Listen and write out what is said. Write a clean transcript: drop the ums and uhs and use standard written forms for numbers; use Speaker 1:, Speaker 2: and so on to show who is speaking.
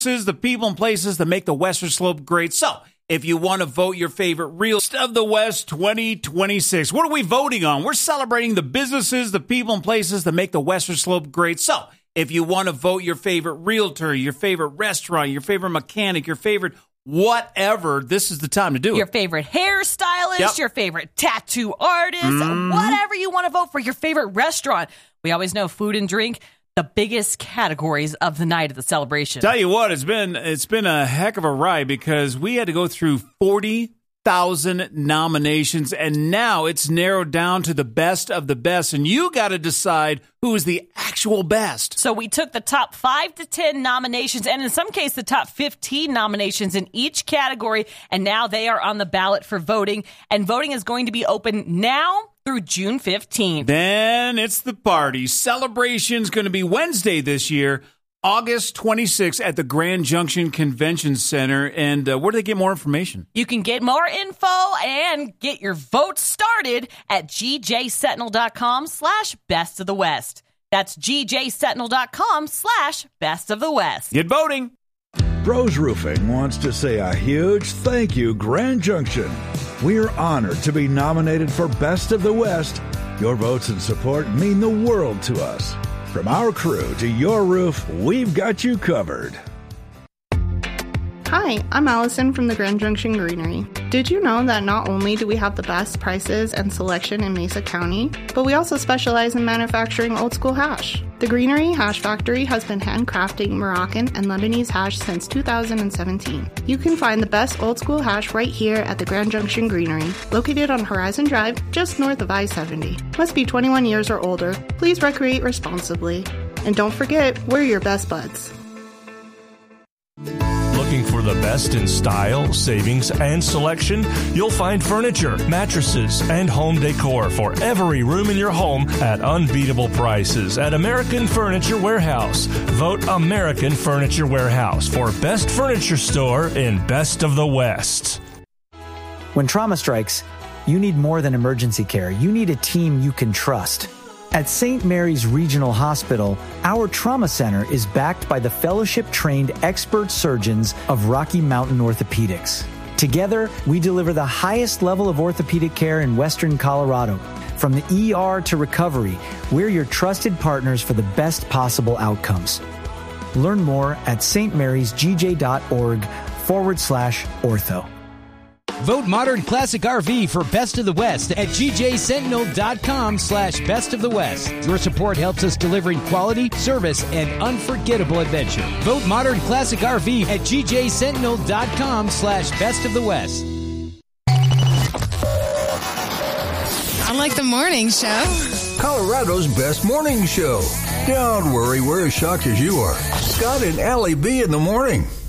Speaker 1: the people and places that make the Western Slope great. So, if you want to vote your favorite real Best of the West 2026, what are we voting on? We're celebrating the businesses, the people and places that make the Western Slope great. So, if you want to vote your favorite realtor, your favorite restaurant, your favorite mechanic, your favorite whatever, this is the time to do it.
Speaker 2: Your favorite hairstylist, your favorite tattoo artist, whatever you want to vote for, your favorite restaurant. We always know food and drink, the biggest categories of the night of the celebration.
Speaker 1: Tell you what, it's been a heck of a ride because we had to go through 40,000 nominations, and now it's narrowed down to the best of the best, and you got to decide who is the actual best.
Speaker 2: So we took the top 5 to 10 nominations, and in some cases, the top 15 nominations in each category, and now they are on the ballot for voting, and voting is going to be open now through June 15th.
Speaker 1: Then it's the party. Celebration's going to be Wednesday this year, August 26th at the Grand Junction Convention Center. And where do they get more information?
Speaker 2: You can get more info and get your vote started at gjsentinel.com/best of the West. That's gjsentinel.com/best of the West.
Speaker 1: Get voting.
Speaker 3: Bros Roofing wants to say a huge thank you, Grand Junction. We are honored to be nominated for Best of the West. Your votes and support mean the world to us. From our crew to your roof, we've got you covered.
Speaker 4: Hi, I'm Allison from the Grand Junction Greenery. Did you know that not only do we have the best prices and selection in Mesa County, but we also specialize in manufacturing old school hash? The Greenery Hash Factory has been handcrafting Moroccan and Lebanese hash since 2017. You can find the best old school hash right here at the Grand Junction Greenery, located on Horizon Drive, just north of I-70. Must be 21 years or older. Please recreate responsibly. And don't forget, we're your best buds.
Speaker 5: Looking for the best in style, savings, and selection? You'll find furniture, mattresses, and home decor for every room in your home at unbeatable prices at American Furniture Warehouse. Vote American Furniture Warehouse for best furniture store in Best of the West.
Speaker 6: When trauma strikes, you need more than emergency care. You need a team you can trust. At St. Mary's Regional Hospital, our trauma center is backed by the fellowship-trained expert surgeons of Rocky Mountain Orthopedics. Together, we deliver the highest level of orthopedic care in Western Colorado. From the ER to recovery, we're your trusted partners for the best possible outcomes. Learn more at stmarysgj.org/ortho.
Speaker 7: Vote Modern Classic RV for Best of the West at gjsentinel.com/best of the West. Your support helps us delivering quality, service, and unforgettable adventure. Vote Modern Classic RV at gjsentinel.com/best of the West.
Speaker 8: I like the morning show.
Speaker 9: Colorado's best morning show. Don't worry, we're as shocked as you are. Scott and Allie B in the morning.